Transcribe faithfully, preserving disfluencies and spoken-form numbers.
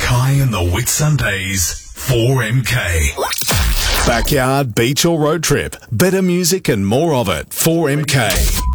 Kai and the Whitsundays, four M K. Backyard, beach or road trip. Better music and more of it, four M K.